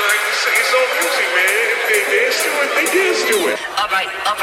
like to sing his own music, man. If they dance to it, they dance to it. All right, all right.